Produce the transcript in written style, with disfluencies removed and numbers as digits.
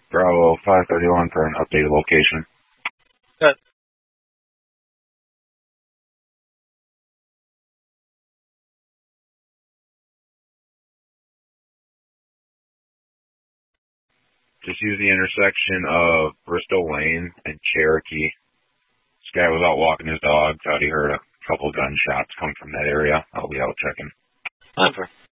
Bravo 531 for an updated location. Good. Just use the intersection of Bristol Lane and Cherokee. This guy was out walking his dog. Thought he heard a couple gunshots come from that area. I'll be out checking. Over.